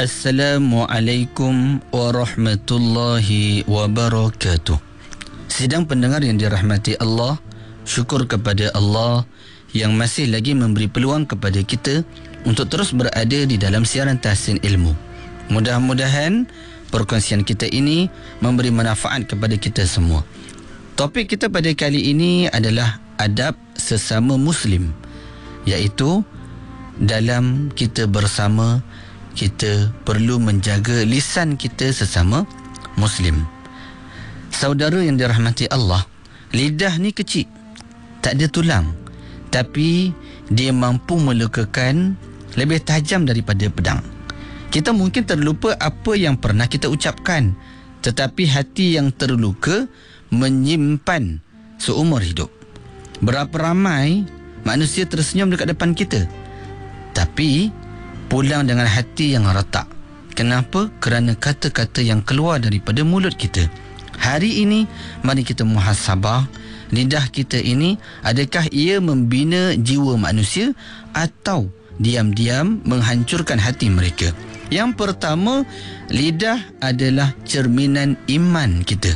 Assalamualaikum warahmatullahi wabarakatuh. Sidang pendengar yang dirahmati Allah, syukur kepada Allah yang masih lagi memberi peluang kepada kita untuk terus berada di dalam siaran tahsin ilmu. Mudah-mudahan perkongsian kita ini memberi manfaat kepada kita semua. Topik kita pada kali ini adalah adab sesama Muslim, iaitu dalam kita bersama, kita perlu menjaga lisan kita sesama Muslim. Saudara yang dirahmati Allah, lidah ni kecil, tak ada tulang, tapi dia mampu melukakan lebih tajam daripada pedang. Kita mungkin terlupa apa yang pernah kita ucapkan, tetapi hati yang terluka menyimpan seumur hidup. Berapa ramai manusia tersenyum dekat depan kita, tapi pulang dengan hati yang retak. Kenapa? Kerana kata-kata yang keluar daripada mulut kita. Hari ini, mari kita muhasabah. Lidah kita ini, adakah ia membina jiwa manusia atau diam-diam menghancurkan hati mereka? Yang pertama, lidah adalah cerminan iman kita.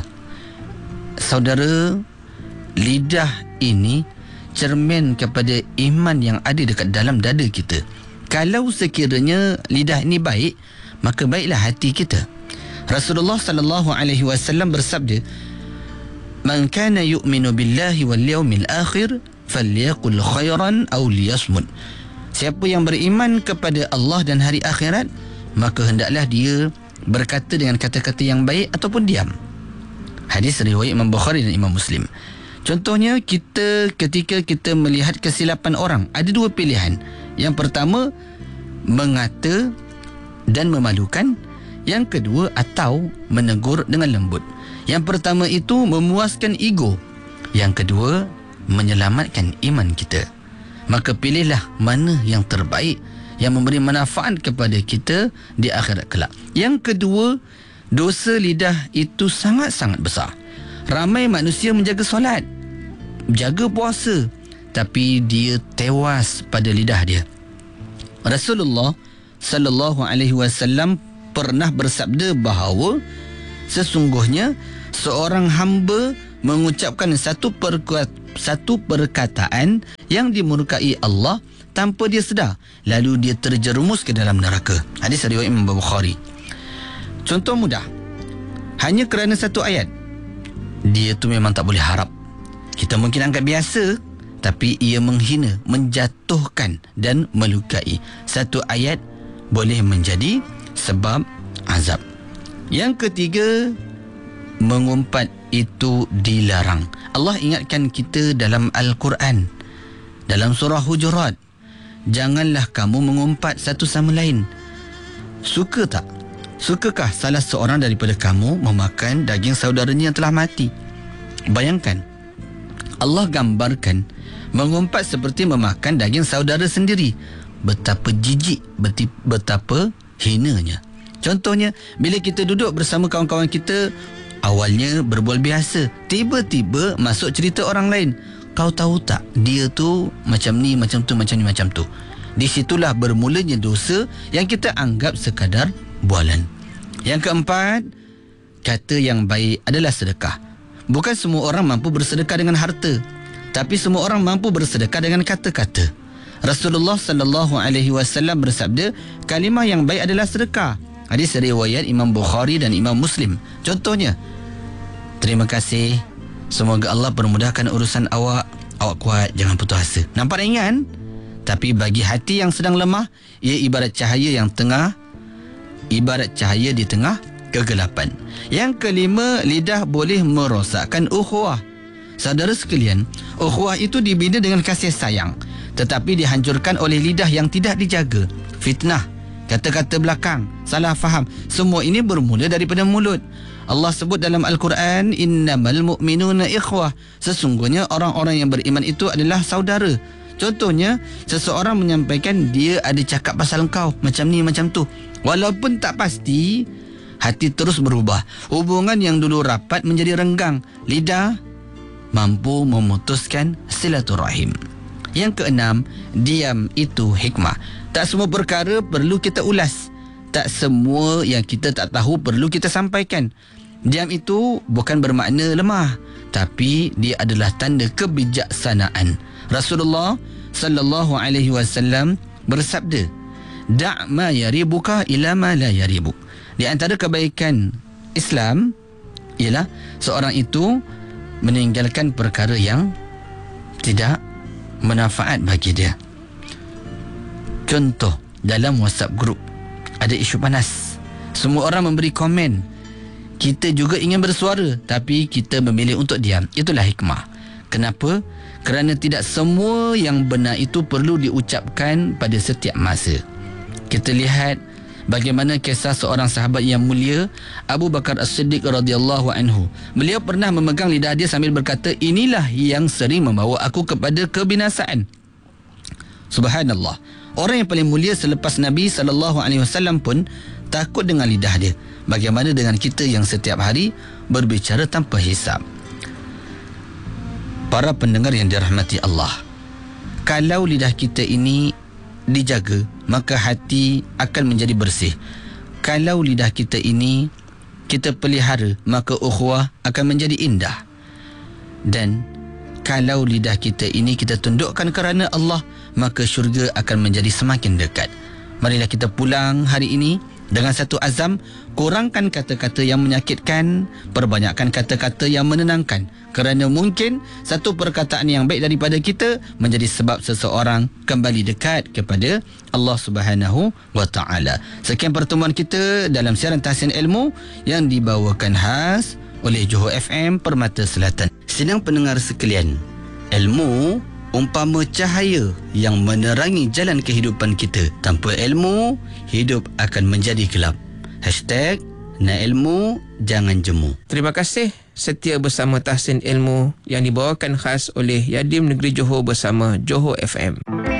Saudara, lidah ini cermin kepada iman yang ada dekat dalam dada kita. Kalau sekiranya lidah ini baik, maka baiklah hati kita. Rasulullah sallallahu alaihi wasallam bersabda, "Man kana yu'minu billahi wal yawmil akhir falyaqul khairan aw liyasmut." Siapa yang beriman kepada Allah dan hari akhirat, maka hendaklah dia berkata dengan kata-kata yang baik ataupun diam. Hadis riwayat Imam Bukhari dan Imam Muslim. Contohnya, ketika kita melihat kesilapan orang, ada dua pilihan. Yang pertama, mengata dan memalukan. Yang kedua, atau menegur dengan lembut. Yang pertama itu memuaskan ego. Yang kedua, menyelamatkan iman kita. Maka pilihlah mana yang terbaik, yang memberi manfaat kepada kita di akhirat kelak. Yang kedua, dosa lidah itu sangat-sangat besar. Ramai manusia menjaga solat, jaga puasa, tapi dia tewas pada lidah dia. Rasulullah sallallahu alaihi wasallam pernah bersabda bahawa sesungguhnya seorang hamba mengucapkan satu perkataan yang dimurkai Allah tanpa dia sedar, lalu dia terjerumus ke dalam neraka. Hadis riwayat Imam Bukhari. Contoh mudah, hanya kerana satu ayat, dia tu memang tak boleh harap. Kita mungkin anggap biasa, tapi ia menghina, menjatuhkan dan melukai. Satu ayat boleh menjadi sebab azab. Yang ketiga, mengumpat itu dilarang. Allah ingatkan kita dalam Al-Quran, dalam surah Hujurat, janganlah kamu mengumpat satu sama lain. Suka tak? Sukakah salah seorang daripada kamu memakan daging saudaranya yang telah mati? Bayangkan, Allah gambarkan mengumpat seperti memakan daging saudara sendiri. Betapa jijik, betapa hinanya. Contohnya, bila kita duduk bersama kawan-kawan kita, awalnya berbual biasa, tiba-tiba masuk cerita orang lain. Kau tahu tak, dia tu macam ni, macam tu, macam ni, macam tu. Di situlah bermulanya dosa yang kita anggap sekadar bualan. Yang keempat, kata yang baik adalah sedekah. Bukan semua orang mampu bersedekah dengan harta, tapi semua orang mampu bersedekah dengan kata-kata. Rasulullah sallallahu alaihi wasallam bersabda, kalimah yang baik adalah sedekah. Hadis riwayat Imam Bukhari dan Imam Muslim. Contohnya, terima kasih, semoga Allah permudahkan urusan awak kuat, jangan putus asa. Nampak ringan, tapi bagi hati yang sedang lemah, ia ibarat cahaya di tengah kegelapan. Yang kelima, lidah boleh merosakkan ukhuwah. Saudara sekalian, ukhuwah itu dibina dengan kasih sayang, tetapi dihancurkan oleh lidah yang tidak dijaga. Fitnah, kata-kata belakang, salah faham, semua ini bermula daripada mulut. Allah sebut dalam Al-Quran, innamal mu'minuna ikhwah. Sesungguhnya orang-orang yang beriman itu adalah saudara. Contohnya, seseorang menyampaikan dia ada cakap pasal engkau, macam ni, macam tu. Walaupun tak pasti, hati terus berubah. Hubungan yang dulu rapat menjadi renggang. Lidah mampu memutuskan silaturahim. Yang keenam, diam itu hikmah. Tak semua perkara perlu kita ulas, Tak semua yang kita tak tahu perlu kita sampaikan. Diam itu bukan bermakna lemah, tapi dia adalah tanda kebijaksanaan. Rasulullah sallallahu alaihi wasallam bersabda, "Da' ma yaribuka ila ma la yaribuk." Di antara kebaikan Islam ialah seorang itu meninggalkan perkara yang tidak manfaat bagi dia. Contoh, dalam WhatsApp group ada isu panas, semua orang memberi komen, kita juga ingin bersuara tapi kita memilih untuk diam. Itulah hikmah. Kenapa? Kerana tidak semua yang benar itu perlu diucapkan pada setiap masa. Kita lihat bagaimana kisah seorang sahabat yang mulia, Abu Bakar As-Siddiq radhiyallahu anhu. Beliau pernah memegang lidah dia sambil berkata, inilah yang sering membawa aku kepada kebinasaan. Subhanallah. Orang yang paling mulia selepas Nabi SAW pun takut dengan lidah dia. Bagaimana dengan kita yang setiap hari berbicara tanpa hisab? Para pendengar yang dirahmati Allah, kalau lidah kita ini dijaga, maka hati akan menjadi bersih. Kalau lidah kita ini kita pelihara, maka ukhuwah akan menjadi indah. Dan kalau lidah kita ini kita tundukkan kerana Allah, maka syurga akan menjadi semakin dekat. Marilah kita pulang hari ini dengan satu azam, kurangkan kata-kata yang menyakitkan, perbanyakkan kata-kata yang menenangkan. Kerana mungkin satu perkataan yang baik daripada kita menjadi sebab seseorang kembali dekat kepada Allah Subhanahu wa taala. Sekian pertemuan kita dalam siaran Tahsin Ilmu yang dibawakan khas oleh Johor FM Permata Selatan. Sidang pendengar sekalian, ilmu umpama cahaya yang menerangi jalan kehidupan kita. Tanpa ilmu, hidup akan menjadi gelap. #Nak ilmu, jangan jemu. Terima kasih setia bersama Tahsin Ilmu yang dibawakan khas oleh Yadim Negeri Johor bersama Johor FM.